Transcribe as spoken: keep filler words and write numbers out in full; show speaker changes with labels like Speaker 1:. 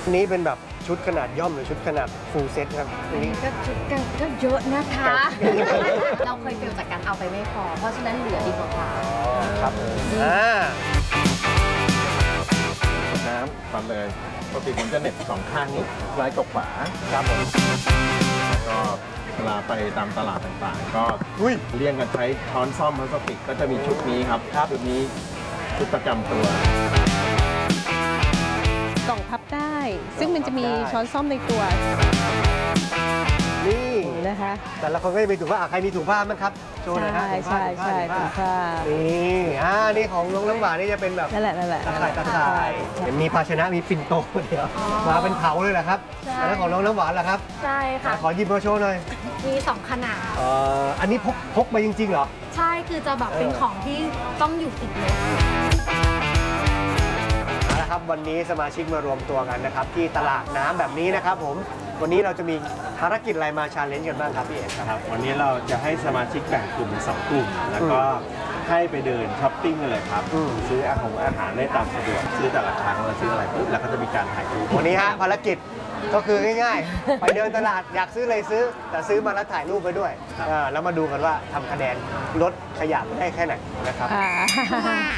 Speaker 1: อันนี้เป็นแบบชุดขนาดย่อมหรือชุดขนาดฟูลเซ็ตครับอันนี้
Speaker 2: ก็ชุดกันก็เยอะนะคะ เราเคยเฟลจากการเอาไปไม่พอ เพราะฉะนั้นเหลือดีกว่าค่ะ
Speaker 1: ครับอ่า
Speaker 3: น้ำปัดเลยปกติผมจะเหน็บสองข้างนี้ซ้ายกับขวา
Speaker 1: ครับผม
Speaker 3: ก็เวลาไปตามตลาดต่างๆ ก็
Speaker 1: อุ้ย
Speaker 3: เลี่ยงกันใช้ช้อนซ่อมพลาสติกก็จะมีชุดนี้ครับครับชุดนี้ชุดประจำตัว
Speaker 4: กล่องพับได้ ซึ่งมันจะมีช้อนซ่อมในตัว
Speaker 1: นี่
Speaker 4: นะคะ
Speaker 1: แต่ละคนก็จะมีถุงผ้าอ่ะใครมีถุงผ้ามั้งครับโชว์หน่อยฮะ
Speaker 4: ใช่ใช่ใช่ถุงผ้า
Speaker 1: นี่อ่านี่ของน้องน้ำหวานนี่จะเป็นแบบ
Speaker 4: นั่นแหละนั่นแหละ
Speaker 1: ตะข่ายตะข่ายเห็นมีภาชนะมีปิ่นโตเดียวมาเป็นเผาเลยเหรอครับ
Speaker 2: ใช่
Speaker 1: แล้วของน้องน้ำหวานล่ะครับ
Speaker 2: ใช่ค่ะ
Speaker 1: ขอหยิบมาโชว์หน่อย
Speaker 2: มีสองขนาด
Speaker 1: เอ่ออันนี้พกพกมาจริงๆเหรอ
Speaker 2: ใช่คือจะแบบเป็นของที่ต้องอยู่ติดรถ
Speaker 1: เอาละครับวันนี้สมาชิกมารวมตัวกันนะครับที่ตลาดน้ำแบบนี้นะครับผมวันนี้เราจะมีภารกิจอะไรมาชาเลนจ์กันบ้างครับพี่เอกครับ
Speaker 5: ครับวันนี้เราจะให้สมาชิกแบ่งกลุ่มเป็นสองกลุ่ม แล้วก็ให้ไปเดินช้อปปิ้งกันเลยครับ
Speaker 1: อืม
Speaker 5: ซื้ออาหารอาหารได้ตามสะดวกซื้อแต่ละครั้งเราซื้ออะไรปุ๊บแล้วก็จะมีการถ่ายรูป
Speaker 1: วันนี้ฮะภารกิจก็คือง่ายๆ ไปเดินตลาดอยากซื้ออะไรซื้อ แต่ซื้อมาแล้วถ่ายรูปไปด้วยอ่าแล้วมาดูกันว่าทำคะแนนลดขยะได้แค่ไหนนะครับ
Speaker 4: อ่า